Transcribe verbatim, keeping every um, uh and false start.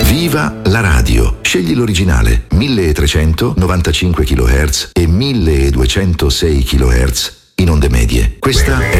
Viva la radio! Scegli l'originale milletrecentonovantacinque chilohertz e milleduecentosei chilohertz in onde medie. Questa